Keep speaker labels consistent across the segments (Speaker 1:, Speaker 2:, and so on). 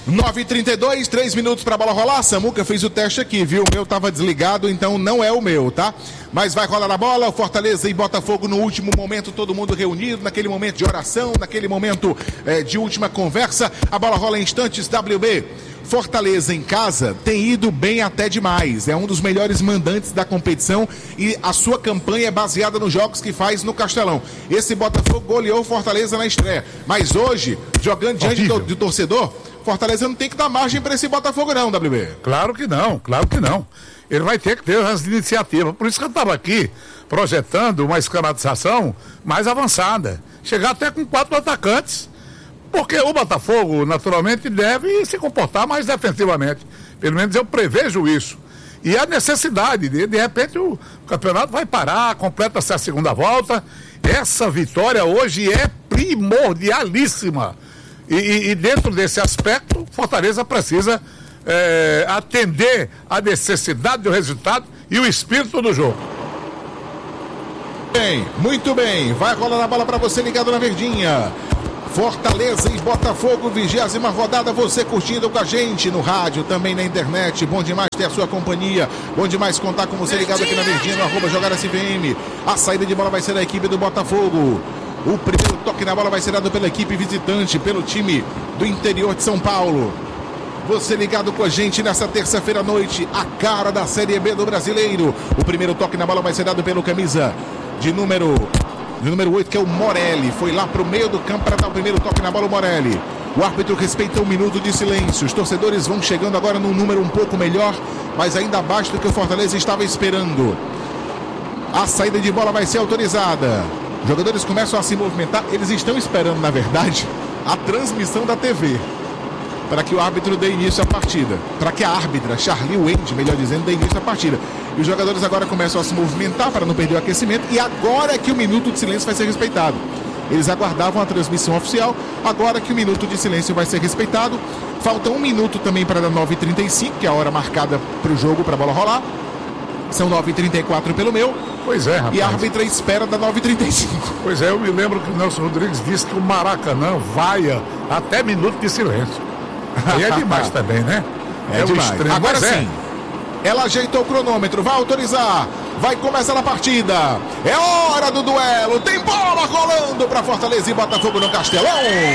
Speaker 1: 9h32, 3 minutos pra bola rolar. Samuca fez o teste aqui, viu? O meu tava desligado, então não é o meu, tá? Mas vai rolar a bola, o Fortaleza e Botafogo no último momento, todo mundo reunido, naquele momento de oração, naquele momento de última conversa. A bola rola em instantes, WB. Fortaleza em casa tem ido bem até demais, é um dos melhores mandantes da competição e a sua campanha é baseada nos jogos que faz no Castelão. Esse Botafogo goleou Fortaleza na estreia, mas hoje, jogando diante do torcedor, Fortaleza não tem que dar margem para esse Botafogo não, WB.
Speaker 2: Claro que não. Ele vai ter que ter as iniciativas, por isso que eu estava aqui projetando uma esquematização mais avançada, chegar até com 4 atacantes. Porque o Botafogo, naturalmente, deve se comportar mais defensivamente. Pelo menos eu prevejo isso. E a necessidade, de repente, o campeonato vai parar, completa-se a segunda volta. Essa vitória hoje é primordialíssima. E dentro desse aspecto, Fortaleza precisa atender a necessidade do resultado e o espírito do jogo.
Speaker 1: Bem, muito bem. Vai rolar a bola para você ligado na verdinha. Fortaleza e Botafogo, 20ª rodada, você curtindo com a gente no rádio, também na internet. Bom demais ter a sua companhia, bom demais contar com você ligado aqui na verdinha, no @jogarSVM. A saída de bola vai ser da equipe do Botafogo. O primeiro toque na bola vai ser dado pela equipe visitante, pelo time do interior de São Paulo. Você ligado com a gente nessa terça-feira à noite, a cara da Série B do Brasileiro. O primeiro toque na bola vai ser dado pelo camisa de número 8, que é o Morelli. Foi lá pro meio do campo para dar o primeiro toque na bola, o Morelli. O árbitro respeita 1 minuto de silêncio. Os torcedores vão chegando agora num número um pouco melhor, mas ainda abaixo do que o Fortaleza estava esperando. A saída de bola vai ser autorizada. Os jogadores começam a se movimentar. Eles estão esperando, na verdade, a transmissão da TV, para que o árbitro dê início à partida. Para que a árbitra, Charlie Wendy, melhor dizendo, dê início à partida. E os jogadores agora começam a se movimentar para não perder o aquecimento. E agora é que o minuto de silêncio vai ser respeitado. Eles aguardavam a transmissão oficial. Agora que o minuto de silêncio vai ser respeitado. Falta 1 minuto também para dar 9h35, que é a hora marcada para o jogo, para a bola rolar. São 9h34 pelo meu.
Speaker 2: Pois é, rapaz.
Speaker 1: E a árbitra espera da 9h35.
Speaker 2: Pois é, eu me lembro que o Nelson Rodrigues disse que o Maracanã vaia até minuto de silêncio. Aí é demais também, né?
Speaker 1: É demais. Extremo. Agora sim, ela ajeitou o cronômetro, vai autorizar, vai começar a partida. É hora do duelo, tem bola rolando para Fortaleza e Botafogo no Castelão.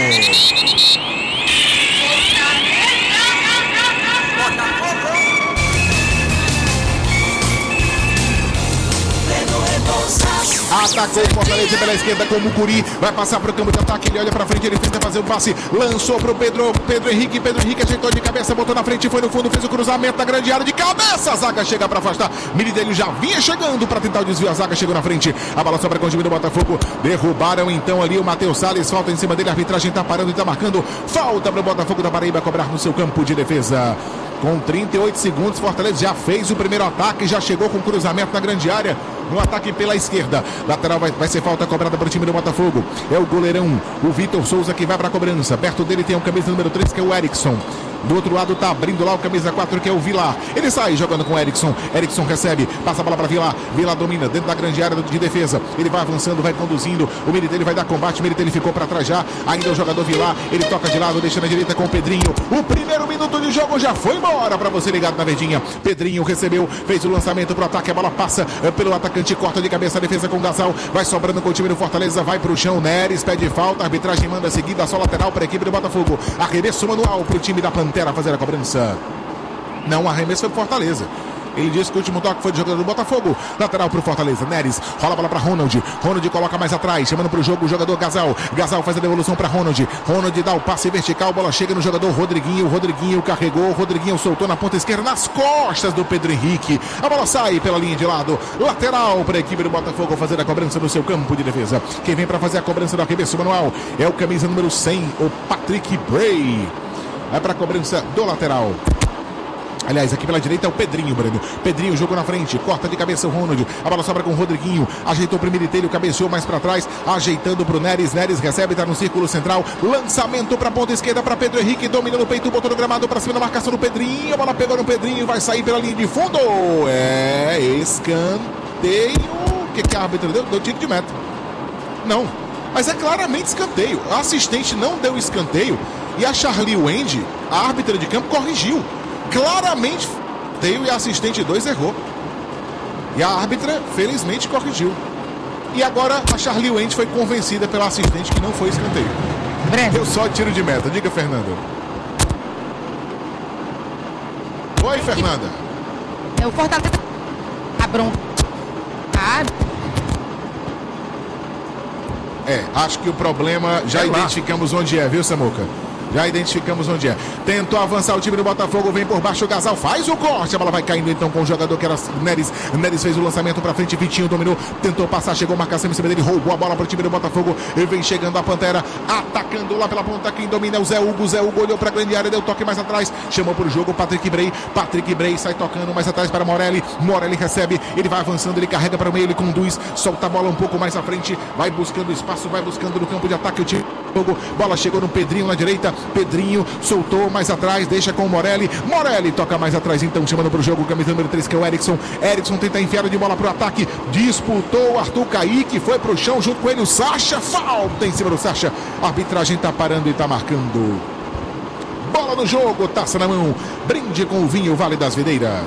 Speaker 1: Atacou o Fortaleza pela esquerda com o Mucuri. Vai passar para o campo de ataque. Ele olha para frente, ele tenta fazer o passe. Lançou para o Pedro Henrique. Pedro Henrique ajeitou de cabeça, botou na frente, foi no fundo, fez o cruzamento da grande área de cabeça. A zaga chega para afastar. Miridelli já vinha chegando para tentar o desvio. A zaga chegou na frente. A bola sobra com o time do Botafogo. Derrubaram então ali o Matheus Salles. Falta em cima dele. A arbitragem está parando e está marcando. Falta para o Botafogo da Paraíba cobrar no seu campo de defesa. Com 38 segundos, Fortaleza já fez o primeiro ataque, já chegou com cruzamento na grande área, no ataque pela esquerda. Lateral vai ser falta cobrada para o time do Botafogo. É o goleirão, o Vitor Souza, que vai para a cobrança. Perto dele tem o camisa número 3, que é o Erickson. Do outro lado tá abrindo lá o camisa 4, que é o Vilar. Ele sai jogando com o Erickson. Erickson recebe, passa a bola para Vilar. Vilar domina dentro da grande área de defesa. Ele vai avançando, vai conduzindo. O Miridelli vai dar combate. O Miridelli ficou para trás já. Ainda o jogador Vilar. Ele toca de lado, deixa na direita com o Pedrinho. O primeiro minuto de jogo já foi embora para você ligado na verdinha. Pedrinho recebeu, fez o lançamento pro ataque. A bola passa pelo atacante, corta de cabeça a defesa com o Gasal. Vai sobrando com o time do Fortaleza. Vai pro chão. Neres pede falta. A arbitragem manda seguida, só lateral para a equipe do Botafogo. Arremesso manual pro time da Pantera fazer a cobrança. Não, arremesso foi pro Fortaleza. Ele disse que o último toque foi do jogador do Botafogo. Lateral pro Fortaleza. Neres rola a bola pra Ronald. Ronald coloca mais atrás, chamando pro jogo o jogador Gasal. Gasal faz a devolução pra Ronald. Ronald dá o passe vertical. Bola chega no jogador Rodriguinho. Rodriguinho carregou. Rodriguinho soltou na ponta esquerda, nas costas do Pedro Henrique. A bola sai pela linha de lado. Lateral para a equipe do Botafogo fazer a cobrança no seu campo de defesa. Quem vem pra fazer a cobrança do arremesso manual é o camisa número 100, o Patrick Bray. Vai pra cobrança do lateral. Aliás, aqui pela direita é o Pedrinho, Breno. Pedrinho jogou na frente, corta de cabeça o Ronald. A bola sobra com o Rodriguinho. Ajeitou pro Miridelli, cabeceou mais pra trás. Ajeitando pro Neres. Neres recebe, tá no círculo central. Lançamento pra ponta esquerda pra Pedro Henrique. Domina no peito, botou no gramado pra cima da marcação do Pedrinho. A bola pegou no Pedrinho, vai sair pela linha de fundo. É escanteio. O que a árbitra deu? Deu tiro de meta. Não, mas é claramente escanteio. O assistente não deu escanteio. E a Charlie Wendy, a árbitra de campo, corrigiu. Claramente, Teio e a assistente 2 errou. E a árbitra, felizmente, corrigiu. E agora a Charlie Wendy foi convencida pela assistente que não foi escanteio. Eu só tiro de meta. Diga, Fernanda. Oi, Fernanda.
Speaker 3: O Fortaleza a bronca.
Speaker 1: Acho que o problema já identificamos onde é, viu, Samuca? Já identificamos onde é. Tentou avançar o time do Botafogo, vem por baixo o Gasal, faz o corte, a bola vai caindo então com o jogador que era Neres. Neres fez o lançamento pra frente, Vitinho dominou, tentou passar, chegou marcação em cima dele, roubou a bola pro time do Botafogo e vem chegando a Pantera, atacando lá pela ponta, quem domina é o Zé Hugo. Zé Hugo olhou pra grande área, deu toque mais atrás, chamou pro jogo o Patrick Bray sai tocando mais atrás para Morelli recebe, ele vai avançando, ele carrega para o meio, ele conduz, solta a bola um pouco mais à frente, vai buscando espaço, vai buscando no campo de ataque o time. Bola chegou no Pedrinho na direita, Pedrinho soltou mais atrás, deixa com o Morelli toca mais atrás, então chamando pro jogo o camisa número 3, que é o Erickson tenta enfiar de bola pro ataque, disputou o Arthur Kaique, foi pro chão junto com ele o Sacha, falta em cima do Sacha, a arbitragem tá parando e tá marcando. Bola no jogo, taça na mão, brinde com o vinho Vale das Videiras.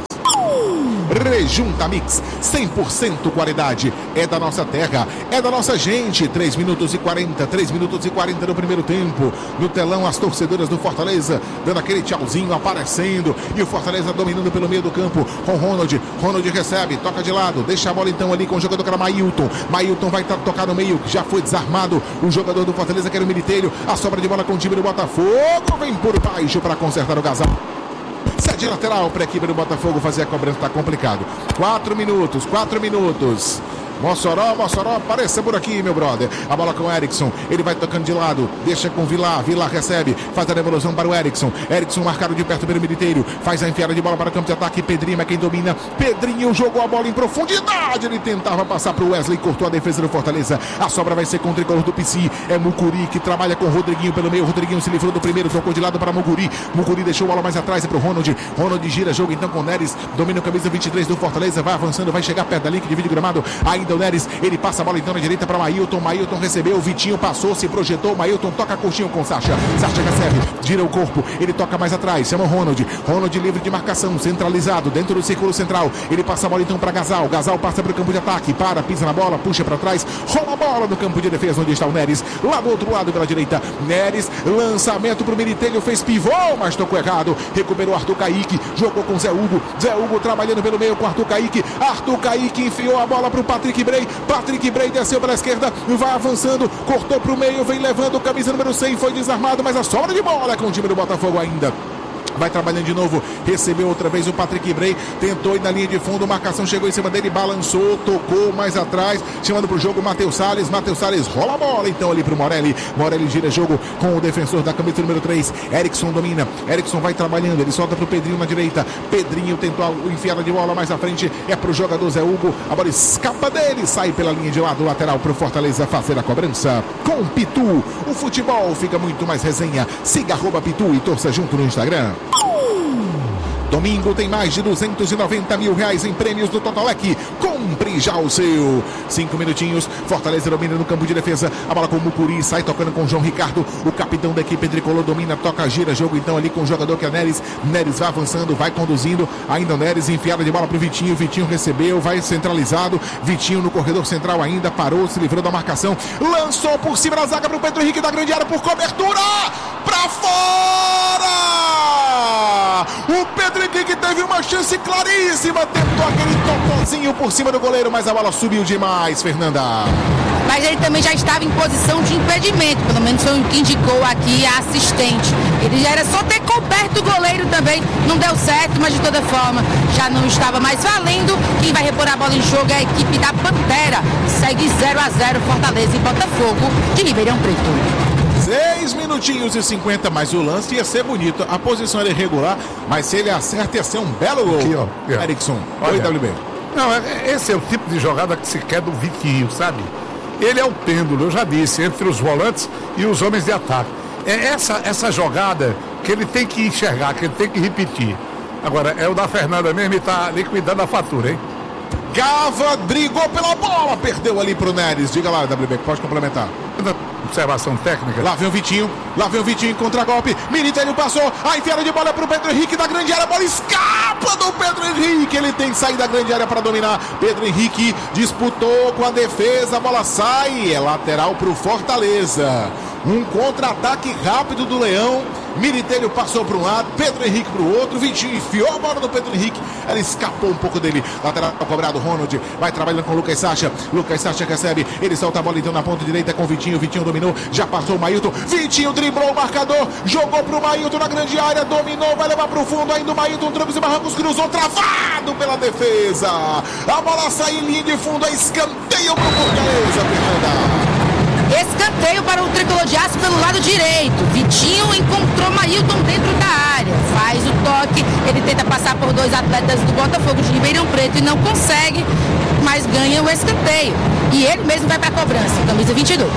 Speaker 1: Rejunta Mix, 100% qualidade, é da nossa terra, é da nossa gente. 3 minutos e 40 no primeiro tempo. No telão as torcedoras do Fortaleza dando aquele tchauzinho, aparecendo, e o Fortaleza dominando pelo meio do campo com Ronald recebe, toca de lado, deixa a bola então ali com o jogador que era Mailton vai tocar no meio, já foi desarmado o jogador do Fortaleza, que era o Militelho, a sobra de bola com o time do Botafogo, vem por baixo para consertar o Gasal. Cede lateral para a equipe do Botafogo fazer a cobrança, tá complicado. 4 minutos. Mossoró, apareça por aqui, meu brother. A bola com o Erickson, ele vai tocando de lado, deixa com Vilar recebe, faz a devolução para o Erickson marcado de perto pelo Militeiro, faz a enfiada de bola para o campo de ataque, Pedrinho é quem domina, Pedrinho jogou a bola em profundidade, ele tentava passar para o Wesley, cortou a defesa do Fortaleza, a sobra vai ser com o tricolor do PC, é Mucuri que trabalha com o Rodriguinho pelo meio, Rodriguinho se livrou do primeiro, tocou de lado para Mucuri deixou a bola mais atrás, é para o Ronald gira jogo então com o Neres, domina o camisa 23 do Fortaleza, vai avançando, vai chegar perto da linha que divide o gramado, ainda o Neres, ele passa a bola então na direita para Mailton recebeu, Vitinho passou, se projetou, Mailton toca curtinho com Sacha recebe, gira o corpo, ele toca mais atrás, chama o Ronald livre de marcação, centralizado, dentro do círculo central, ele passa a bola então para Gasal passa para o campo de ataque, pisa na bola, puxa para trás, rola a bola no campo de defesa, onde está o Neres, lá do outro lado pela direita, Neres, lançamento pro Militelho, fez pivô, mas tocou errado, recuperou Arthur Kaique, jogou com Zé Hugo trabalhando pelo meio com Arthur Kaique enfiou a bola pro Patrick Bray desceu pela esquerda, vai avançando, cortou pro meio, vem levando o camisa número 100, foi desarmado, mas a sobra de bola é com o time do Botafogo ainda. Vai trabalhando de novo, recebeu outra vez o Patrick Bray, tentou ir na linha de fundo, marcação chegou em cima dele, balançou, tocou mais atrás, chamando pro jogo Matheus Salles rola a bola então ali pro Morelli gira jogo com o defensor da camisa número 3, Erickson domina, Erickson vai trabalhando, ele solta pro Pedrinho na direita, Pedrinho tentou enfiada de bola mais à frente, é pro jogador Zé Hugo, a bola escapa dele, sai pela linha de lado, lateral pro Fortaleza fazer a cobrança com Pitu, o futebol fica muito mais resenha, siga @Pitu e torça junto no Instagram. Domingo tem mais de 290 mil reais em prêmios do Totolec. Compre já o seu. 5 minutinhos. Fortaleza domina no campo de defesa. A bola com o Mucuri. Sai tocando com o João Ricardo. O capitão da equipe tricolor domina, toca, gira jogo então ali com o jogador que é Neres. Neres vai avançando, vai conduzindo. Ainda o Neres, enfiada de bola pro Vitinho. Vitinho recebeu, vai centralizado. Vitinho no corredor central ainda. Parou, se livrou da marcação. Lançou por cima da zaga pro Pedro Henrique da grande área por cobertura. Pra fora! O Pedro Henrique teve uma chance claríssima, tentou aquele topozinho por cima do goleiro, mas a bola subiu demais, Fernanda.
Speaker 3: Mas ele também já estava em posição de impedimento, pelo menos foi o que indicou aqui a assistente. Ele já era só ter coberto o goleiro também, não deu certo, mas de toda forma já não estava mais valendo. Quem vai repor a bola em jogo é a equipe da Pantera. Segue 0-0 Fortaleza e Botafogo de Ribeirão Preto.
Speaker 1: 6 minutinhos e 50, mas o lance ia ser bonito. A posição era irregular, mas se ele acerta ia ser um belo gol.
Speaker 2: Aqui, ó.
Speaker 1: Erickson, oi, WB.
Speaker 2: Não, esse é o tipo de jogada que se quer do Vitinho, sabe? Ele é o pêndulo, eu já disse, entre os volantes e os homens de ataque. É essa jogada que ele tem que enxergar, que ele tem que repetir. Agora, é o da Fernanda mesmo e tá liquidando a fatura, hein?
Speaker 1: Gava brigou pela bola, perdeu ali pro Neres. Diga lá, WB, pode complementar.
Speaker 2: Observação técnica.
Speaker 1: Lá vem o Vitinho em contra-golpe. Militelho passou, a enfiada de bola pro Pedro Henrique da grande área, a bola escapa do Pedro Henrique, ele tem que sair da grande área para dominar. Pedro Henrique disputou com a defesa, a bola sai, é lateral pro Fortaleza. Um contra-ataque rápido do Leão. Militelho passou para um lado, Pedro Henrique para o outro, Vitinho enfiou a bola no Pedro Henrique, ela escapou um pouco dele, lateral cobrado, Ronald vai trabalhando com o Lucas Sacha recebe, ele solta a bola então na ponta direita com o Vitinho dominou, já passou o Mailton, Vitinho driblou o marcador, jogou para o Mailton na grande área, dominou, vai levar para o fundo ainda o Mailton, trancos e barrancos, cruzou, travado pela defesa, a bola sai em linha de fundo, é escanteio para o Fortaleza, Fernanda.
Speaker 3: Escanteio para o tricolor de aço pelo lado direito. Vitinho encontrou Mailton dentro da área. Faz o toque. Ele tenta passar por dois atletas do Botafogo de Ribeirão Preto e não consegue, mas ganha o escanteio. E ele mesmo vai para a cobrança. Camisa 22.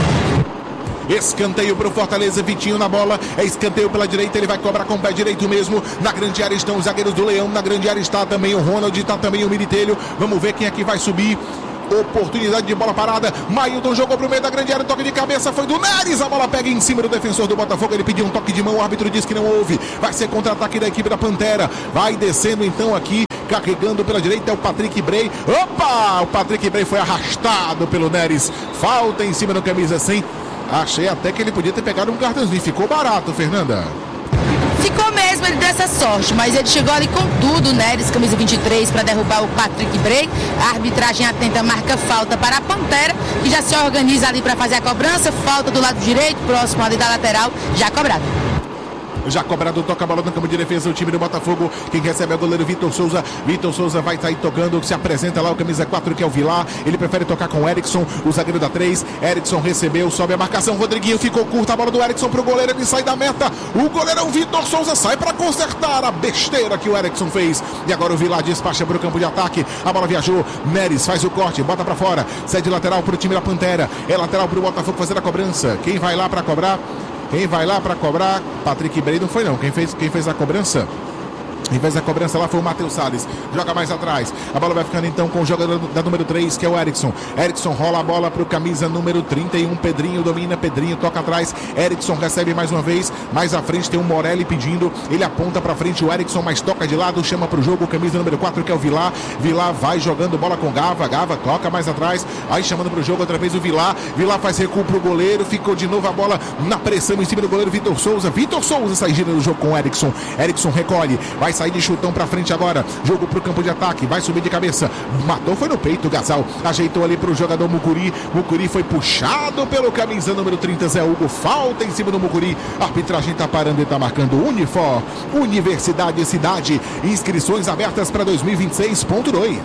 Speaker 1: Escanteio para o Fortaleza, Vitinho na bola, é escanteio pela direita, ele vai cobrar com o pé direito mesmo, na grande área estão os zagueiros do Leão, na grande área está também o Ronald, está também o Militelho, vamos ver quem aqui vai subir. Oportunidade de bola parada, Mailton jogou pro meio da grande área, toque de cabeça foi do Neres, a bola pega em cima do defensor do Botafogo, ele pediu um toque de mão, o árbitro diz que não houve, vai ser contra-ataque da equipe da Pantera, vai descendo então aqui, carregando pela direita é o Patrick Bray, opa, o Patrick Bray foi arrastado pelo Neres, falta em cima do camisa 100, achei até que ele podia ter pegado um cartãozinho, ficou barato, Fernanda.
Speaker 3: Ficou mesmo, ele deu essa sorte, mas ele chegou ali com tudo, Neres, camisa 23, para derrubar o Patrick Bray. A arbitragem atenta, marca falta para a Pantera, que já se organiza ali para fazer a cobrança. Falta do lado direito, próximo ali da lateral, já cobrado.
Speaker 1: Já cobrado, toca a bola no campo de defesa, o time do Botafogo, quem recebe é o goleiro Vitor Souza vai sair tocando, se apresenta lá o camisa 4 que é o Vilar, ele prefere tocar com o Erickson, o zagueiro da 3, Erickson recebeu, sobe a marcação, Rodriguinho ficou curta, a bola do Erickson pro goleiro, ele sai da meta, o goleirão Vitor Souza sai para consertar a besteira que o Erickson fez, e agora o Vilar despacha pro campo de ataque, a bola viajou, Neres faz o corte, bota para fora, cede lateral pro time da Pantera, é lateral pro Botafogo fazer a cobrança, quem vai lá para cobrar? Patrick Bray não foi não. Quem fez a cobrança? Quem fez a cobrança lá foi o Matheus Salles. Joga mais atrás. A bola vai ficando então com o jogador da número 3, que é o Erickson. Erickson rola a bola para o camisa número 31. Pedrinho domina. Pedrinho toca atrás. Erickson recebe mais uma vez. Mais à frente tem o Morelli pedindo. Ele aponta para frente o Erickson, mas toca de lado. Chama para o jogo o camisa número 4, que é o Vilar. Vilar vai jogando bola com Gava. Gava toca mais atrás. Aí chamando para o jogo outra vez o Vilar. Vilar faz recuo para o goleiro. Ficou de novo a bola na pressão em cima do goleiro Vitor Souza. Vitor Souza sai girando o jogo com o Erickson. Erickson recolhe. Vai sair de chutão pra frente agora, jogo pro campo de ataque, vai subir de cabeça, matou, foi no peito, Gasal, ajeitou ali pro jogador Mucuri, Mucuri foi puxado pelo camisa número 30, Zé Hugo, falta em cima do Mucuri, a arbitragem tá parando e tá marcando Unifor, Universidade Cidade, inscrições abertas para 2026.2,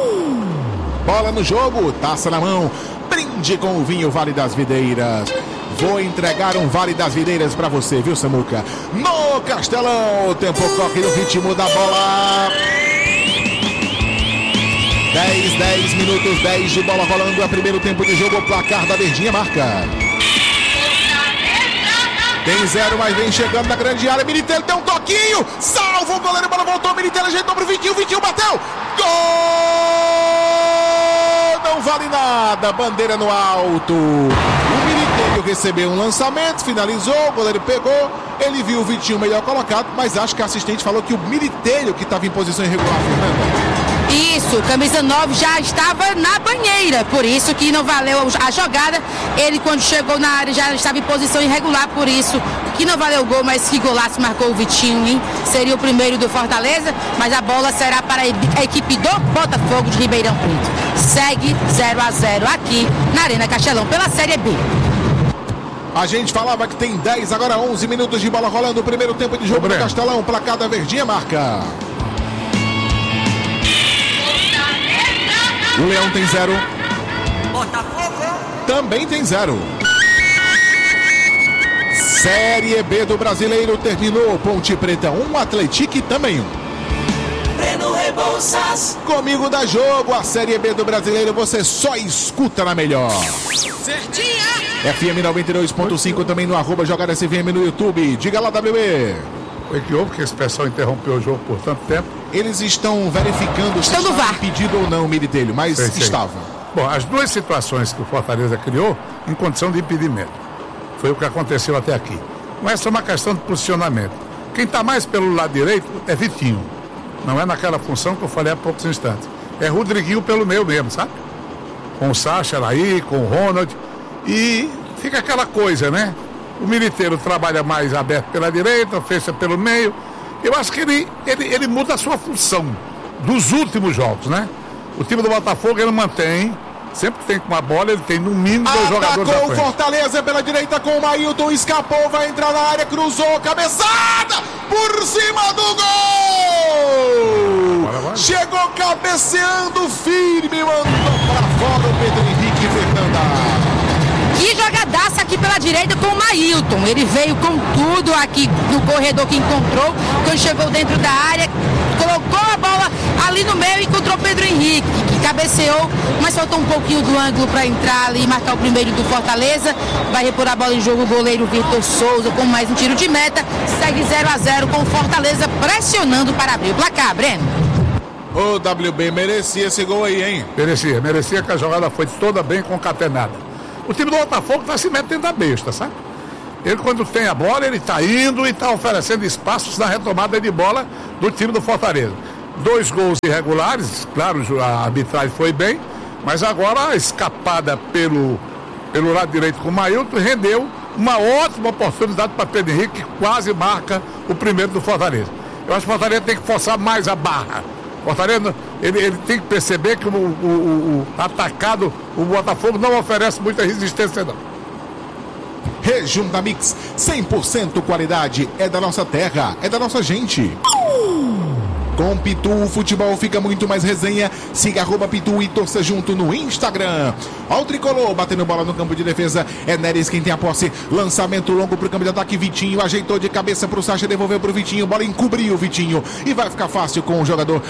Speaker 1: bola no jogo, taça na mão, brinde com o vinho Vale das Videiras. Vou entregar um Vale das Videiras pra você, viu, Samuca? No Castelão, o tempo corre no ritmo da bola. 10 minutos, 10 de bola rolando. É o primeiro tempo de jogo, o placar da Verdinha marca. Tem 0, mas vem chegando na grande área. Militello tem um toquinho. Salva o goleiro, a bola voltou. Militello ajeitou pro Vitinho. Vitinho bateu. Gol! Não vale nada. Bandeira no alto. O Militello recebeu um lançamento, finalizou, o goleiro pegou. Ele viu o Vitinho melhor colocado, mas acho que a assistente falou que o Militello que estava em posição irregular, Fernanda.
Speaker 3: Isso, camisa 9 já estava na banheira, por isso que não valeu a jogada. Ele, quando chegou na área, já estava em posição irregular, por isso que não valeu o gol, mas que golaço marcou o Vitinho, hein? Seria o primeiro do Fortaleza, mas a bola será para a equipe do Botafogo de Ribeirão Preto. Segue 0-0 aqui na Arena Castelão pela Série B.
Speaker 1: A gente falava que tem 10, agora 11 minutos de bola rolando, o primeiro tempo de jogo no Castelão, placar da Verdinha marca. O Leão tem 0.
Speaker 4: Botafogo
Speaker 1: também tem 0. Série B do Brasileiro terminou. Ponte Preta 1, Atlético também 1.
Speaker 4: Breno Rebouças.
Speaker 1: Comigo dá jogo a Série B do Brasileiro. Você só escuta na melhor.
Speaker 4: Certinha.
Speaker 1: FM 92.5 também no @JogadasFM no YouTube. Diga lá, WB.
Speaker 2: O que houve que esse pessoal interrompeu o jogo por tanto tempo?
Speaker 1: Eles estão verificando se estava impedido ou não, Militello, mas estava.
Speaker 2: Bom, as duas situações que o Fortaleza criou em condição de impedimento. Foi o que aconteceu até aqui. Mas essa é uma questão de posicionamento. Quem está mais pelo lado direito é Vitinho. Não é naquela função que eu falei há poucos instantes. É Rodriguinho pelo meio mesmo, sabe? Com o Sacha aí, com o Ronald. E fica aquela coisa, né? O Militeiro trabalha mais aberto pela direita, fecha pelo meio. Eu acho que ele muda a sua função dos últimos jogos, né? O time do Botafogo ele mantém, sempre que tem uma bola, ele tem no mínimo 2 jogadores na frente.
Speaker 1: Atacou o Fortaleza pela direita com o Mailton, escapou, vai entrar na área, cruzou, cabeçada por cima do gol!
Speaker 2: Vai.
Speaker 1: Chegou cabeceando firme, mandou para fora o Pedro Henrique Fernanda.
Speaker 3: Que jogadaça aqui pela direita com o Mailton. Ele veio com tudo aqui no corredor que encontrou. Quando chegou dentro da área, colocou a bola ali no meio e encontrou o Pedro Henrique, que cabeceou, mas faltou um pouquinho do ângulo para entrar ali e marcar o primeiro do Fortaleza. Vai repor a bola em jogo o goleiro Vitor Souza com mais um tiro de meta. Segue 0-0 com o Fortaleza pressionando para abrir o placar, Breno.
Speaker 1: O WB merecia esse gol aí, hein?
Speaker 2: Merecia que a jogada foi toda bem concatenada. O time do Botafogo está se metendo a besta, sabe? Ele, quando tem a bola, ele está indo e está oferecendo espaços na retomada de bola do time do Fortaleza. 2 gols irregulares, claro, a arbitragem foi bem, mas agora a escapada pelo lado direito com o Mailton rendeu uma ótima oportunidade para Pedro Henrique, que quase marca o primeiro do Fortaleza. Eu acho que o Fortaleza tem que forçar mais a barra. O Fortaleza, ele tem que perceber que o atacado, o Botafogo não oferece muita resistência, não.
Speaker 1: Rejunta Mix, 100% qualidade, é da nossa terra, é da nossa gente. Com Pitu, o futebol fica muito mais resenha. Siga @Pitu e torça junto no Instagram. Ó o tricolor, batendo bola no campo de defesa. É Neres quem tem a posse. Lançamento longo pro campo de ataque. Vitinho ajeitou de cabeça pro Sacha, devolveu pro Vitinho. Bola encobriu o Vitinho. E vai ficar fácil com o jogador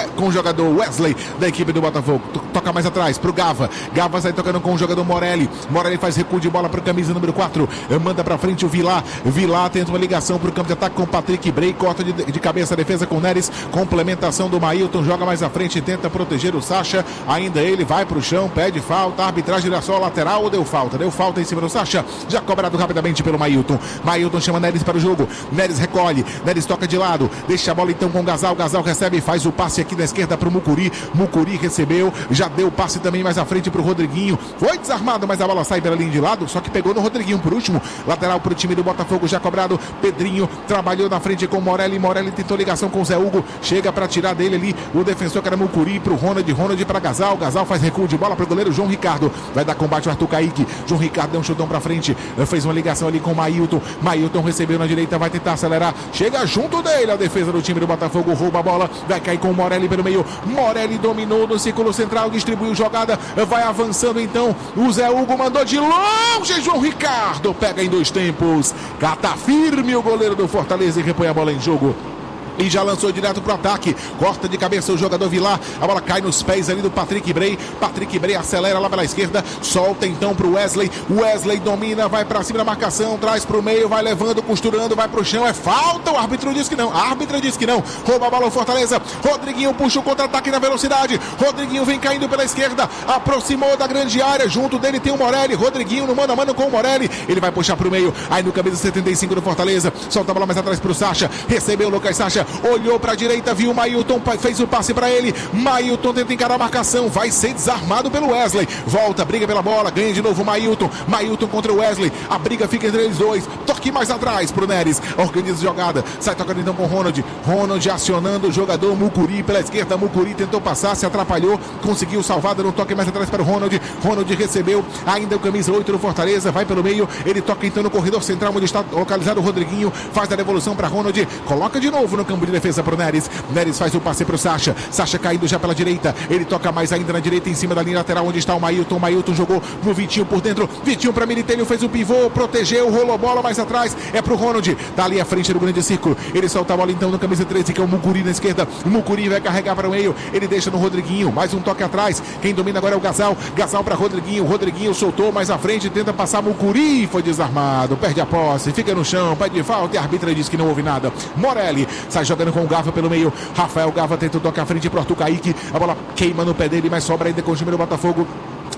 Speaker 1: Wesley da equipe do Botafogo. Toca mais atrás pro Gava. Gava sai tocando com o jogador Morelli. Morelli faz recuo de bola pro camisa número 4. Manda pra frente o Vilar. Vilar tenta uma ligação pro campo de ataque com o Patrick Bray. Corta de cabeça a defesa com o Neres. Complementação do Mailton, joga mais à frente, tenta proteger o Sacha, ainda ele vai pro chão, pede falta, a arbitragem era só lateral ou deu falta em cima do Sacha, já cobrado rapidamente pelo Mailton chama Neres para o jogo, Neres recolhe, Neres toca de lado, deixa a bola então com o Gasal recebe e faz o passe aqui da esquerda pro Mucuri recebeu, já deu o passe também mais à frente pro Rodriguinho, foi desarmado, mas a bola sai pela linha de lado, só que pegou no Rodriguinho por último, lateral pro time do Botafogo, já cobrado, Pedrinho trabalhou na frente com o Morelli tentou ligação com o Zé Hugo, chega para tirar dele ali o defensor que era Mucuri pro Ronald para Gasal faz recuo de bola pro goleiro João Ricardo, vai dar combate o Arthur Kaique, João Ricardo deu um chutão pra frente, fez uma ligação ali com o Mailton recebeu na direita, vai tentar acelerar, chega junto dele a defesa do time do Botafogo, rouba a bola, vai cair com o Morelli pelo meio, Morelli dominou no círculo central, distribuiu jogada, vai avançando então, o Zé Hugo mandou de longe, João Ricardo pega em 2 tempos, cata firme o goleiro do Fortaleza e repõe a bola em jogo. E já lançou direto pro ataque, corta de cabeça o jogador Vilar, a bola cai nos pés ali do Patrick Bray acelera lá pela esquerda, solta então pro Wesley domina, vai pra cima da marcação, traz pro meio, vai levando, costurando, vai pro chão, é falta, o árbitro diz que não, rouba a bola o Fortaleza, Rodriguinho puxa o contra-ataque na velocidade, Rodriguinho vem caindo pela esquerda, aproximou da grande área, junto dele tem o Morelli, Rodriguinho no mano a mano com o Morelli, ele vai puxar pro meio, aí no camisa 75 do Fortaleza, solta a bola mais atrás pro Sacha, recebeu o Lucas Sacha, olhou pra direita, viu o Mailton, fez o passe pra ele, Mailton tenta encarar a marcação, vai ser desarmado pelo Wesley, volta, briga pela bola, ganha de novo o Mailton contra o Wesley, a briga fica entre eles dois, toque mais atrás pro Neres, organiza a jogada, sai tocando então com o Ronald acionando o jogador Mucuri pela esquerda, Mucuri tentou passar, se atrapalhou, conseguiu salvar, dando um toque mais atrás para o Ronald recebeu, ainda o camisa 8 do Fortaleza, vai pelo meio, ele toca então no corredor central, onde está localizado o Rodriguinho, faz a devolução para Ronald, coloca de novo no campo de defesa pro Neres faz o passe pro Sacha caindo já pela direita, ele toca mais ainda na direita em cima da linha lateral onde está o Mailton jogou no Vitinho por dentro, Vitinho pra Militelho, fez o pivô, protegeu, rolou bola mais atrás, é pro Ronald, tá ali à frente do grande círculo, ele solta a bola então no camisa 13 que é o Mucuri na esquerda, o Mucuri vai carregar para o meio, ele deixa no Rodriguinho, mais um toque atrás, quem domina agora é o Gasal para Rodriguinho soltou mais à frente, tenta passar Mucuri, foi desarmado, perde a posse, fica no chão, pede falta e a arbitra diz que não houve nada, Morelli sai jogando com o Gava pelo meio, Rafael Gava tenta tocar à frente pro Arthur Kaique, a bola queima no pé dele, mas sobra ainda com o time do Botafogo.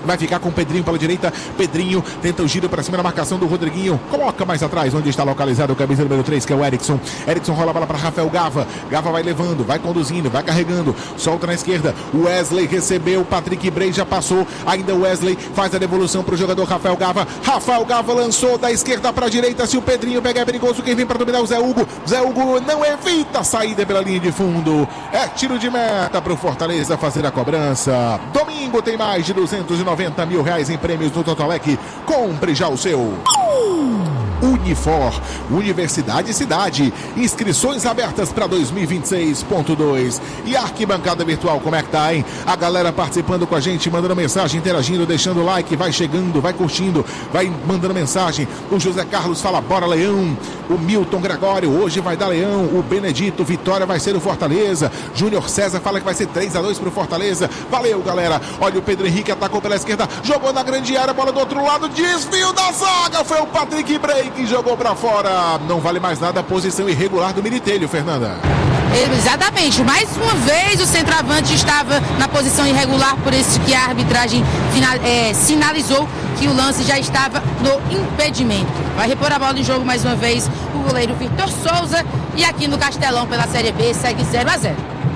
Speaker 1: vai ficar com o Pedrinho pela direita. Pedrinho tenta o giro para cima da marcação do Rodriguinho. Coloca mais atrás, onde está localizado o camisa número 3, que é o Erickson. Erickson rola a bola para Rafael Gava. Gava vai levando, vai conduzindo, vai carregando. Solta na esquerda. Wesley recebeu. Patrick Bray já passou. Ainda Wesley faz a devolução para o jogador Rafael Gava. Rafael Gava lançou da esquerda para a direita. Se o Pedrinho pegar é perigoso. Quem vem para dominar é o Zé Hugo. Zé Hugo não evita a saída pela linha de fundo. É tiro de meta para o Fortaleza fazer a cobrança. Domingo tem mais de 290 mil reais em prêmios no Totolec. Compre já o seu. Unifor, Universidade Cidade, inscrições abertas para 2026.2. E a arquibancada virtual, como é que tá, hein? A galera participando com a gente, mandando mensagem, interagindo, deixando like, vai chegando, vai curtindo, vai mandando mensagem. O José Carlos fala, bora Leão. O Milton Gregório, hoje vai dar Leão. O Benedito, vitória vai ser o Fortaleza. Júnior César fala que vai ser 3-2 pro Fortaleza. Valeu, galera. Olha o Pedro Henrique, atacou pela esquerda, jogou na grande área, bola do outro lado, desvio da zaga, foi o Patrick Bray que jogou pra fora. Não vale mais nada a posição irregular do Militelho, Fernanda.
Speaker 3: Exatamente, mais uma vez o centroavante estava na posição irregular, por isso que a arbitragem sinalizou que o lance já estava no impedimento. Vai repor a bola em jogo mais uma vez o goleiro Vitor Souza, e aqui no Castelão pela Série B segue 0-0.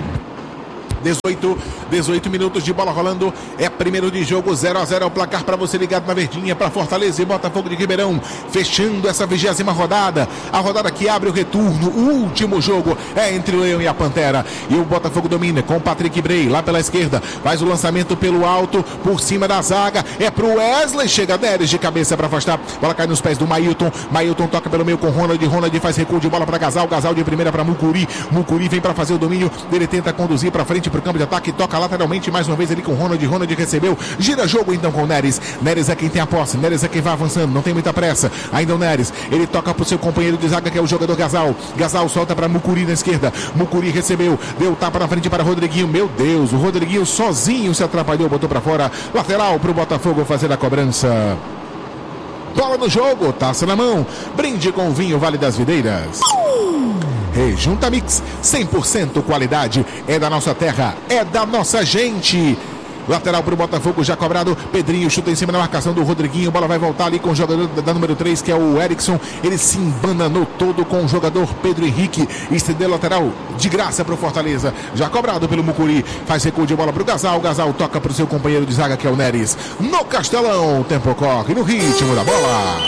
Speaker 1: 18 minutos de bola rolando, é primeiro de jogo, 0-0 é o placar para você ligado na verdinha, para Fortaleza e Botafogo de Ribeirão, fechando essa 20ª rodada, a rodada que abre o retorno, o último jogo é entre o Leão e a Pantera, e o Botafogo domina com o Patrick Bray lá pela esquerda, faz o lançamento pelo alto, por cima da zaga, é pro Wesley, chega Neres de cabeça para afastar, bola cai nos pés do Mailton, Mailton toca pelo meio com Ronald faz recuo de bola para Gasal de primeira para Mucuri vem para fazer o domínio, ele tenta conduzir para frente para o campo de ataque, toca lateralmente mais uma vez ali com Ronald recebeu, gira jogo então com o Neres é quem tem a posse, Neres é quem vai avançando, não tem muita pressa, ainda o Neres, ele toca pro seu companheiro de zaga que é o jogador Gasal solta para Mucuri na esquerda, Mucuri recebeu, deu tapa na frente para Rodriguinho, meu Deus, o Rodriguinho sozinho se atrapalhou, botou para fora, lateral pro Botafogo fazer a cobrança. Bola no jogo, taça na mão, brinde com o vinho Vale das Videiras. Rejunta Mix, 100% qualidade, é da nossa terra, é da nossa gente. Lateral para o Botafogo, já cobrado. Pedrinho chuta em cima da marcação do Rodriguinho. Bola vai voltar ali com o jogador da número 3, que é o Erickson. Ele se embananou todo com o jogador Pedro Henrique. Estendeu lateral de graça para o Fortaleza. Já cobrado pelo Mucuri. Faz recuo de bola para o Gasal. Gasal toca para o seu companheiro de zaga, que é o Neres. No Castelão, o tempo corre no ritmo da bola.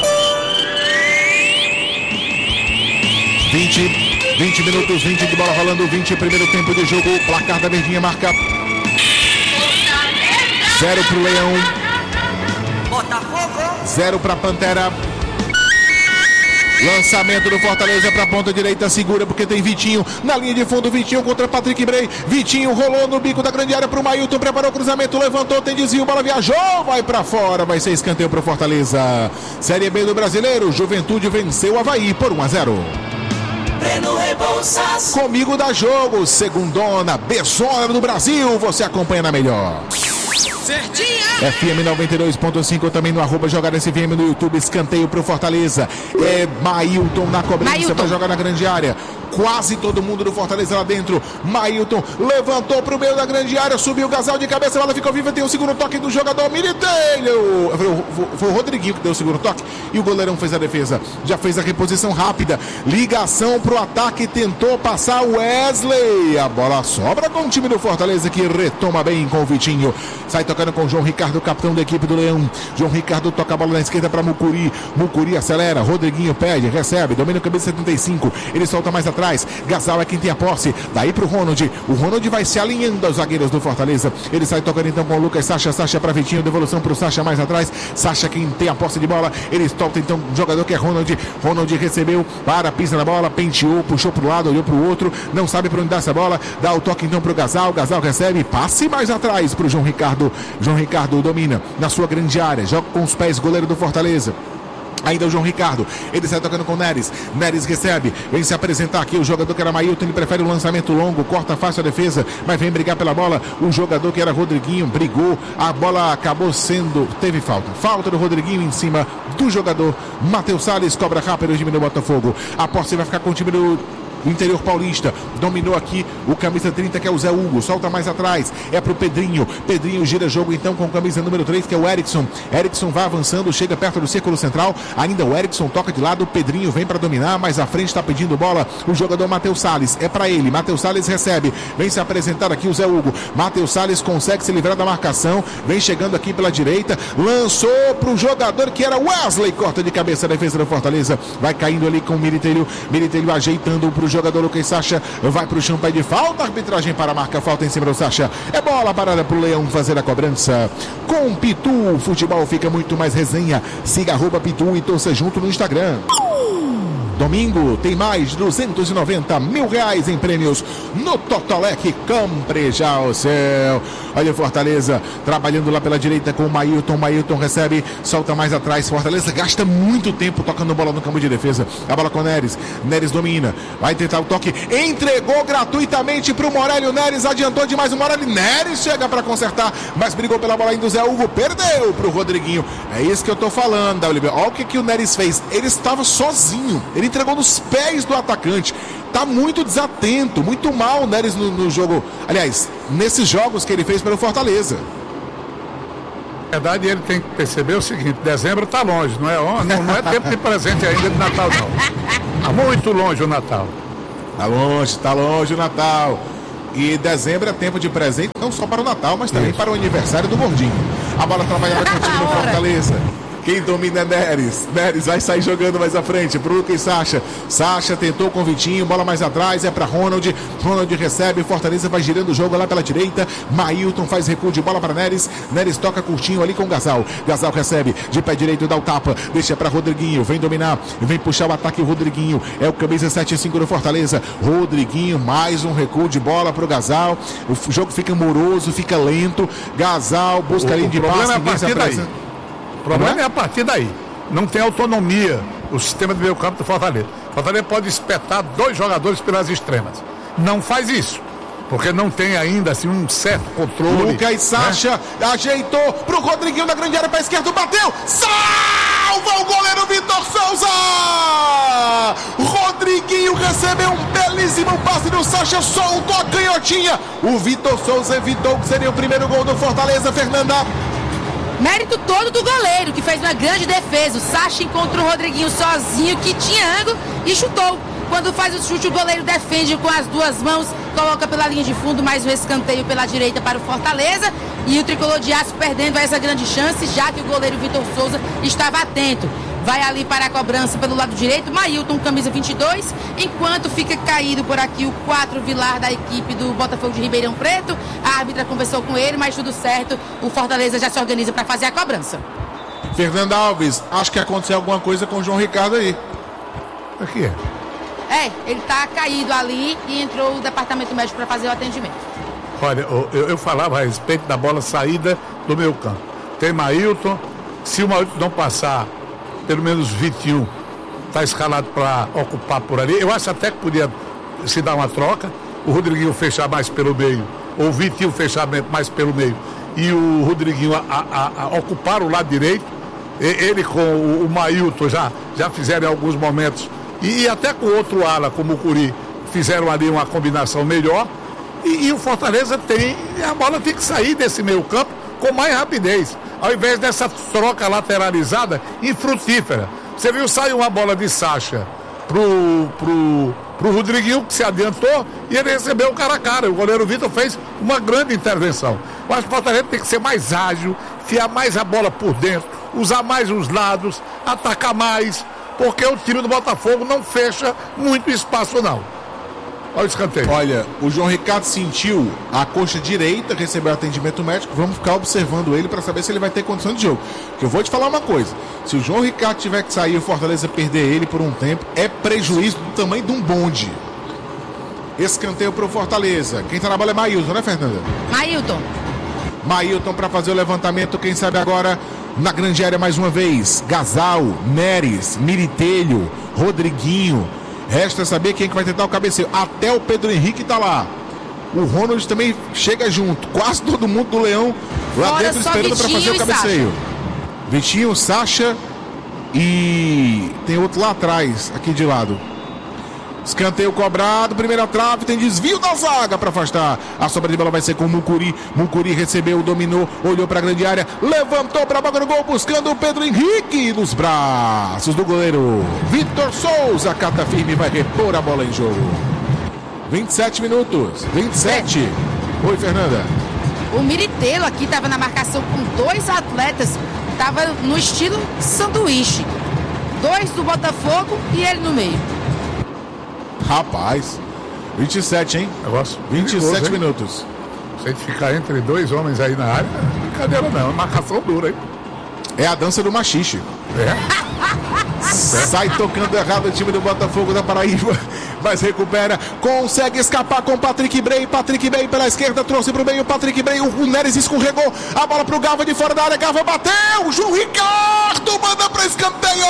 Speaker 1: 20 minutos, 20 de bola rolando. 20 primeiro tempo de jogo. Placar da verdinha marca 0 pro Leão,
Speaker 4: Botafogo,
Speaker 1: 0 pra Pantera. Lançamento do Fortaleza pra ponta direita, segura porque tem Vitinho na linha de fundo, Vitinho contra Patrick Bray, Vitinho rolou no bico da grande área pro Mailton, preparou o cruzamento, levantou, tem desvio, bola viajou, vai pra fora, vai ser escanteio pro Fortaleza. Série B do Brasileiro, Juventude venceu o Avaí por 1-0.
Speaker 4: Breno Rebouças.
Speaker 1: Comigo dá jogo, segundona, Bezona do Brasil, você acompanha na melhor.
Speaker 4: Certinha!
Speaker 1: FM 92.5, também no @JogarSFM no YouTube, escanteio pro Fortaleza. É Mailton na cobrança para jogar na grande área. Quase todo mundo do Fortaleza lá dentro. Mailton levantou pro meio da grande área, subiu o Gasal de cabeça, a bola ficou viva, tem o segundo toque do jogador Militelho. Foi o Rodriguinho que deu o segundo toque e o goleirão fez a defesa. Já fez a reposição rápida. Ligação pro ataque, tentou passar o Wesley. A bola sobra com o time do Fortaleza, que retoma bem com o Vitinho. Sai tocando com o João Ricardo, capitão da equipe do Leão. João Ricardo toca a bola na esquerda para Mucuri. Mucuri acelera, Rodriguinho pede, recebe, domina o camisa 75. Ele solta mais atrás. Gasal é quem tem a posse. Daí pro Ronald. O Ronald vai se alinhando aos zagueiros do Fortaleza. Ele sai tocando então com o Lucas Sacha. Sacha para Vitinho, devolução pro Sacha mais atrás. Sacha quem tem a posse de bola. Ele solta então o jogador que é Ronald. Ronald recebeu, pisa na bola, penteou, puxou pro lado, olhou pro outro. Não sabe para onde dá essa bola. Dá o toque então pro Gasal. Gasal recebe, passe mais atrás pro João Ricardo. João Ricardo domina na sua grande área. Joga com os pés, goleiro do Fortaleza. Ainda o João Ricardo, ele sai tocando com o Neres. Neres recebe, vem se apresentar aqui o jogador que era Mailton, ele prefere o lançamento longo, corta fácil a defesa, mas vem brigar pela bola. O jogador que era Rodriguinho brigou, a bola acabou teve falta do Rodriguinho em cima do jogador Matheus Salles, cobra rápido o time do Botafogo. A posse vai ficar com o time do do interior paulista. Dominou aqui o camisa 30, que é o Zé Hugo. Solta mais atrás. É pro Pedrinho. Pedrinho gira jogo então com camisa número 3, que é o Erickson. Erickson vai avançando, chega perto do círculo central. Ainda o Erickson toca de lado. O Pedrinho vem para dominar, mas à frente está pedindo bola o jogador Matheus Salles. É para ele. Matheus Salles recebe. Vem se apresentar aqui o Zé Hugo. Matheus Salles consegue se livrar da marcação. Vem chegando aqui pela direita. Lançou pro jogador que era Wesley. Corta de cabeça a defesa do Fortaleza. Vai caindo ali com o Militelho. Militelho ajeitando pro jogador Lucas Sacha. Vai pro chão, pede falta. Arbitragem para a marca. Falta em cima do Sacha. É bola parada pro Leão fazer a cobrança. Com Pitu, o futebol fica muito mais resenha. Siga @Pitu e torça junto no Instagram. Domingo tem mais de 290 mil reais em prêmios no Totolec. Compre já o seu. Olha o Fortaleza trabalhando lá pela direita com o Mailton. Mailton recebe, solta mais atrás. Fortaleza gasta muito tempo tocando bola no campo de defesa. A bola com o Neres. Neres domina. Vai tentar o toque. Entregou gratuitamente para o Morelli. O Neres adiantou demais o Morelli. Neres chega para consertar, mas brigou pela bola ainda o Zé Hugo. Perdeu para o Rodriguinho. É isso que eu tô falando, WB. Olha o que o Neres fez. Ele estava sozinho. Ele entregou nos pés do atacante. Tá muito desatento, muito mal o Neres no jogo. Aliás, nesses jogos que ele fez pelo Fortaleza.
Speaker 2: Na verdade, ele tem que perceber o seguinte: dezembro tá longe, não é tempo de presente ainda de Natal, não. Tá muito longe o Natal.
Speaker 1: Tá longe o Natal. E dezembro é tempo de presente, não só para o Natal, mas também para o aniversário do Gordinho. A bola trabalhada com o time do Fortaleza. Quem domina é Neres. Neres vai sair jogando mais à frente pro Lucas Sacha. Sacha tentou com o Vitinho, bola mais atrás, é para Ronald. Ronald recebe, Fortaleza vai girando o jogo lá pela direita. Mailton faz recuo de bola para Neres. Neres toca curtinho ali com o Gasal. Gasal recebe de pé direito, dá o tapa, deixa para Rodriguinho, vem dominar, vem puxar o ataque. O Rodriguinho é o camisa 7-5 do Fortaleza. Rodriguinho, mais um recuo de bola pro Gasal. O jogo fica moroso, fica lento. Gasal busca a linha de passe.
Speaker 2: O problema é a partir daí. Não tem autonomia o sistema de meio campo do Fortaleza. O Fortaleza pode espetar 2 jogadores pelas extremas. Não faz isso, porque não tem ainda assim um certo controle.
Speaker 1: Lucas Sacha ajeitou pro Rodriguinho da grande área para a esquerda, bateu, salva o goleiro Vitor Souza! Rodriguinho recebeu um belíssimo passe do Sacha, soltou a canhotinha. O Vitor Souza evitou que seria o primeiro gol do Fortaleza, Fernanda.
Speaker 3: Mérito todo do goleiro, que fez uma grande defesa. O Sacha encontrou o Rodriguinho sozinho, que tinha ângulo, e chutou. Quando faz o chute, o goleiro defende com as 2 mãos, coloca pela linha de fundo, mais um escanteio pela direita para o Fortaleza. E o Tricolor de Aço perdendo essa grande chance, já que o goleiro Vitor Souza estava atento. Vai ali para a cobrança pelo lado direito, Mailton, camisa 22, enquanto fica caído por aqui o 4 Vilar da equipe do Botafogo de Ribeirão Preto. A árbitra conversou com ele, mas tudo certo, o Fortaleza já se organiza para fazer a cobrança.
Speaker 1: Fernanda Alves, acho que aconteceu alguma coisa com o João Ricardo aí.
Speaker 2: O que é?
Speaker 3: Ele tá caído ali e entrou o departamento médico para fazer o atendimento.
Speaker 2: Olha, eu falava a respeito da bola saída do meio campo. Tem Mailton, se o Mailton não passar, pelo menos 21 está escalado para ocupar por ali. Eu acho até que podia se dar uma troca, o Rodriguinho fechar mais pelo meio, ou o Vitinho fechar mais pelo meio, e o Rodriguinho a ocupar o lado direito. Ele com o Mailton já fizeram em alguns momentos, e até com outro ala, como o Curi, fizeram ali uma combinação melhor. E o Fortaleza a bola tem que sair desse meio campo com mais rapidez, ao invés dessa troca lateralizada infrutífera. Você viu, saiu uma bola de Sacha pro Rodriguinho, que se adiantou, e ele recebeu o cara a cara. O goleiro Vitor fez uma grande intervenção. Eu acho que o Fortaleza tem que ser mais ágil, fiar mais a bola por dentro, usar mais os lados, atacar mais, porque o time do Botafogo não fecha muito espaço, não. Olha o escanteio.
Speaker 1: Olha, o João Ricardo sentiu a coxa direita, recebeu atendimento médico. Vamos ficar observando ele para saber se ele vai ter condição de jogo. Porque eu vou te falar uma coisa: se o João Ricardo tiver que sair e o Fortaleza perder ele por um tempo, é prejuízo do tamanho de um bonde. Escanteio para o Fortaleza. Quem tá na bola é Mailton, né, Fernanda? Mailton para fazer o levantamento. Quem sabe agora na grande área mais uma vez: Gasal, Neres, Militelho, Rodriguinho. Resta saber quem que vai tentar o cabeceio. Até o Pedro Henrique tá lá. O Ronald também chega junto. Quase todo mundo do Leão lá fora, dentro esperando para fazer o cabeceio. Vitinho, Sacha e tem outro lá atrás, aqui de lado. Escanteio cobrado, primeira trave, tem desvio da zaga para afastar. A sobra de bola vai ser com o Mucuri. Mucuri recebeu, dominou, olhou para a grande área, levantou para a boca do gol, buscando o Pedro Henrique nos braços do goleiro Vitor Souza. Cata firme, vai repor a bola em jogo. 27 minutos, 27. Oi, Fernanda.
Speaker 3: O Miritelo aqui estava na marcação com 2 atletas, estava no estilo sanduíche. 2 do Botafogo e ele no meio.
Speaker 1: Rapaz, 27, hein?
Speaker 2: Negócio
Speaker 1: 27
Speaker 2: perigoso,
Speaker 1: minutos.
Speaker 2: Se a gente ficar entre 2 homens aí na área, não é brincadeira não, é marcação dura, hein?
Speaker 1: É a dança do machixe. Sai tocando errado o time do Botafogo da Paraíba, mas recupera, consegue escapar com Patrick Bray. Patrick Bray pela esquerda, trouxe pro meio, Patrick Bray, o Neres escorregou, a bola pro Gava de fora da área, Gava bateu, João Ricardo manda pra escanteio,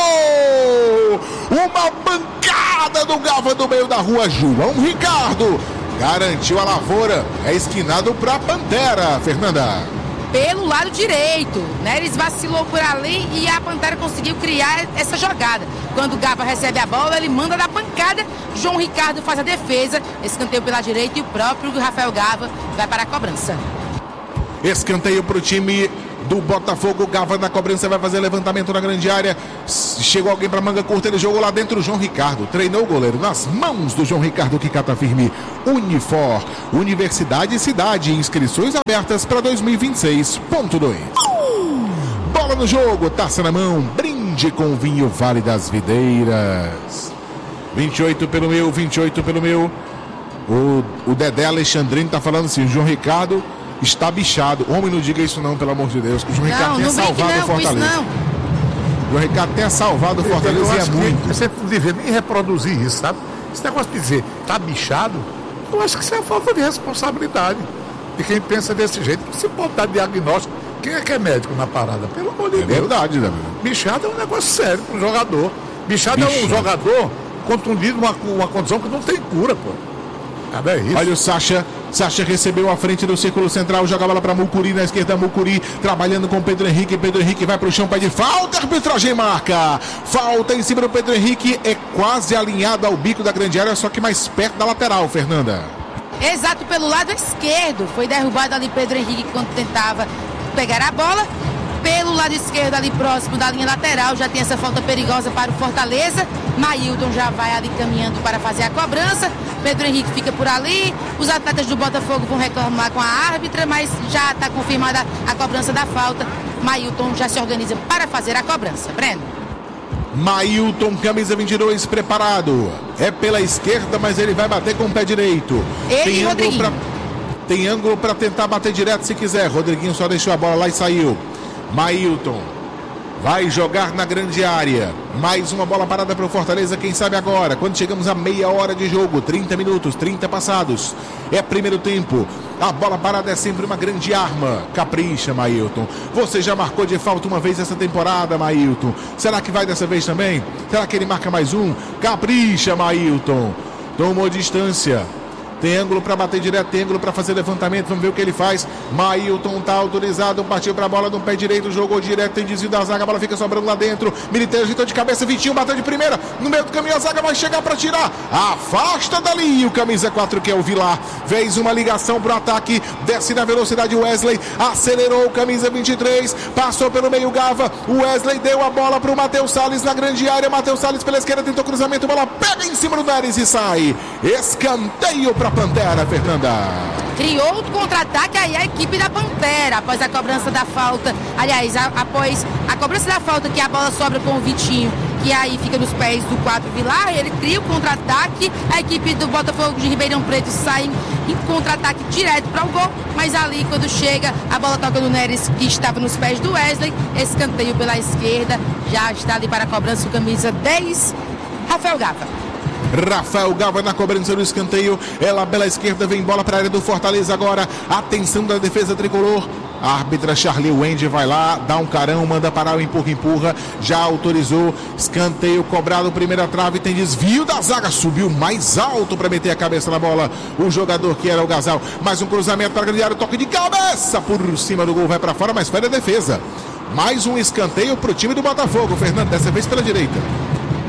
Speaker 1: uma bancada do Gava do meio da rua, João Ricardo garantiu a lavoura, é esquinado pra Pantera, Fernanda.
Speaker 3: Pelo lado direito, Neres vacilou por ali e a Pantera conseguiu criar essa jogada. Quando o Gava recebe a bola, ele manda da pancada, João Ricardo faz a defesa, escanteio pela direita e o próprio Rafael Gava vai para a cobrança.
Speaker 1: Escanteio para o time do Botafogo, Gava na cobrança, vai fazer levantamento na grande área, chegou alguém para manga curta, ele jogou lá dentro, o João Ricardo treinou o goleiro nas mãos do João Ricardo, que cata firme. Unifor, Universidade e Cidade, inscrições abertas para 2026.2. Bola no jogo, taça na mão, brinde com vinho Vale das Videiras. 28 pelo meu, 28 pelo meu. O Dedé Alexandrino tá falando assim, o João Ricardo está bichado. Homem, não diga isso não, pelo amor de Deus, que o João Ricardo tenha salvado o Fortaleza. O João Ricardo tenha salvado o Fortaleza e é muito.
Speaker 2: Você não devia nem reproduzir isso, sabe? Esse negócio de dizer, tá bichado, eu acho que isso é falta de responsabilidade de quem pensa desse jeito. Não se pode dar diagnóstico. Quem é que é médico na parada? Pelo amor de Deus.
Speaker 1: É verdade, né?
Speaker 2: Bichado é um negócio sério para um jogador. Bichado é um jogador contundido uma condição que não tem cura, pô. É isso.
Speaker 1: Olha o Sacha recebeu à frente do círculo central, joga a bola para Mucuri na esquerda, Mucuri trabalhando com Pedro Henrique vai para o chão, pede falta, arbitragem marca, falta em cima do Pedro Henrique, é quase alinhado ao bico da grande área, só que mais perto da lateral, Fernanda.
Speaker 3: Exato, pelo lado esquerdo, foi derrubado ali Pedro Henrique quando tentava pegar a bola. Pelo lado esquerdo, ali próximo da linha lateral, já tem essa falta perigosa para o Fortaleza. Mailton já vai ali caminhando para fazer a cobrança. Pedro Henrique fica por ali. Os atletas do Botafogo vão reclamar com a árbitra, mas já está confirmada a cobrança da falta. Mailton já se organiza para fazer a cobrança. Breno.
Speaker 1: Mailton, camisa 22, preparado. É pela esquerda, mas ele vai bater com o pé direito. Tem ângulo para tentar bater direto se quiser. Rodriguinho só deixou a bola lá e saiu. Mailton vai jogar na grande área. Mais uma bola parada para o Fortaleza, quem sabe agora, quando chegamos a meia hora de jogo, 30 minutos, 30 passados. É primeiro tempo. A bola parada é sempre uma grande arma. Capricha, Mailton. Você já marcou de falta uma vez essa temporada, Mailton. Será que vai dessa vez também? Será que ele marca mais um? Capricha, Mailton. Tomou distância. Tem ângulo para bater direto, tem ângulo para fazer levantamento, vamos ver o que ele faz. Mailton tá autorizado, partiu para a bola no pé direito, jogou direto, tem desvio da zaga, a bola fica sobrando lá dentro. Militeiro agitou de cabeça, Vitinho bateu de primeira, no meio do caminho a zaga vai chegar para tirar. Afasta dali o camisa 4 que é o Vilar. Fez uma ligação pro ataque, desce na velocidade Wesley, acelerou o camisa 23, passou pelo meio Gava, o Wesley deu a bola pro Matheus Salles na grande área, Matheus Salles pela esquerda, tentou cruzamento, bola pega em cima do Neres e sai. Escanteio para Pantera, Fernanda.
Speaker 3: Criou outro contra-ataque aí a equipe da Pantera, após a cobrança da falta. Aliás, após a cobrança da falta, que a bola sobra com o Vitinho, que aí fica nos pés do 4 Vilar, ele cria o contra-ataque, a equipe do Botafogo de Ribeirão Preto sai em contra-ataque direto para o gol, mas ali quando chega, a bola toca no Neres, que estava nos pés do Wesley, escanteio pela esquerda, já está ali para a cobrança o camisa 10, Rafael Gava.
Speaker 1: Rafael Gava na cobrança do escanteio, ela pela esquerda, vem bola para a área do Fortaleza agora, atenção da defesa tricolor. A árbitra Charlie Wendy vai lá, dá um carão, manda parar o empurra, já autorizou, escanteio cobrado, primeira trave, tem desvio da zaga, subiu mais alto para meter a cabeça na bola, o jogador que era o Gasal, mais um cruzamento para a grande área, toque de cabeça por cima do gol, vai para fora, mas fere a defesa. Mais um escanteio para o time do Botafogo, Fernando, dessa vez pela direita.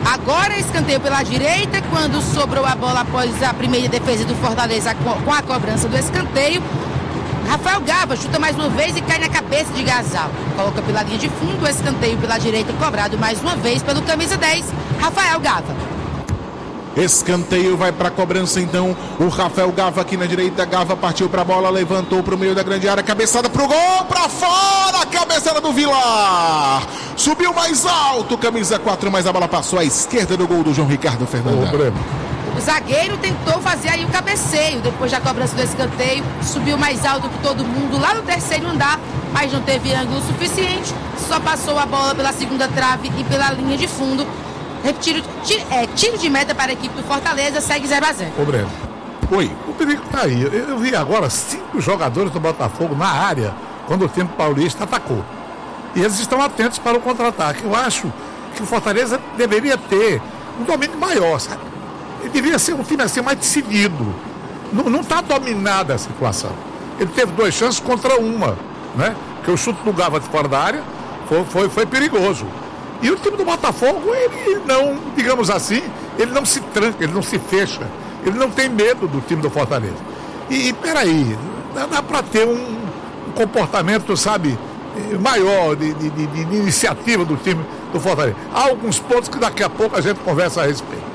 Speaker 3: Agora escanteio pela direita, quando sobrou a bola após a primeira defesa do Fortaleza com a cobrança do escanteio. Rafael Gava chuta mais uma vez e cai na cabeça de Gasal. Coloca pela linha de fundo, o escanteio pela direita cobrado mais uma vez pelo camisa 10, Rafael Gava.
Speaker 1: Escanteio vai para a cobrança então. O Rafael Gava aqui na direita. Gava partiu para a bola, levantou para o meio da grande área. Cabeçada para o gol, para fora. Cabeçada do Vilar. Subiu mais alto, camisa 4, mas a bola passou à esquerda do gol do João Ricardo Fernandes.
Speaker 3: O zagueiro tentou fazer aí o cabeceio depois da cobrança do escanteio. Subiu mais alto que todo mundo lá no terceiro andar, mas não teve ângulo suficiente. Só passou a bola pela segunda trave e pela linha de fundo. Tiro de meta para a equipe do Fortaleza, segue 0-0.
Speaker 2: Ô Breno,
Speaker 1: oi,
Speaker 2: o perigo tá aí. Eu vi agora 5 jogadores do Botafogo na área quando o time paulista atacou. E eles estão atentos para o contra-ataque. Eu acho que o Fortaleza deveria ter um domínio maior, sabe? Ele deveria ser um time assim mais decidido. Não está dominada a situação. Ele teve 2 chances contra uma, né? Porque o chute do Gava de fora da área foi perigoso. E o time do Botafogo, ele não, digamos assim, ele não se tranca, ele não se fecha. Ele não tem medo do time do Fortaleza. E peraí, dá para ter um comportamento, sabe, maior de iniciativa do time do Fortaleza. Há alguns pontos que daqui a pouco a gente conversa a respeito.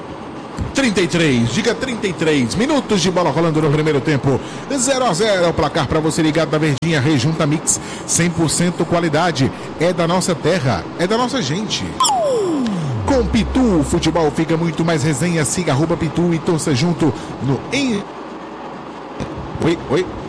Speaker 1: 33 minutos de bola rolando no primeiro tempo. 0-0 é o placar para você ligado da Verdinha. Rejunta Mix, 100% qualidade. É da nossa terra, é da nossa gente. Com Pitu, o futebol fica muito mais resenha. Siga @Pitu e torça junto no... Oi.